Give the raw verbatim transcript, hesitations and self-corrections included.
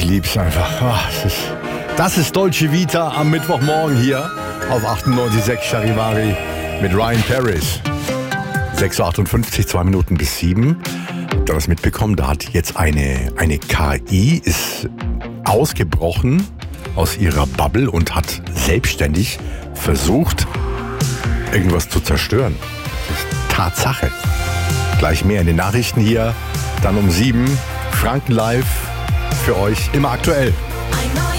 lieb's einfach. Ach, das, ist, das ist Dolce Vita am Mittwochmorgen hier auf achtundneunzig Komma sechs Charivari mit Ryan Paris. sechs Uhr achtundfünfzig, zwei Minuten bis sieben. Habt ihr das mitbekommen? Da hat jetzt eine, eine K I ist ausgebrochen aus ihrer Bubble und hat selbstständig versucht, irgendwas zu zerstören. Das ist Tatsache. Gleich mehr in den Nachrichten hier. Dann um sieben. Franken live für euch immer aktuell.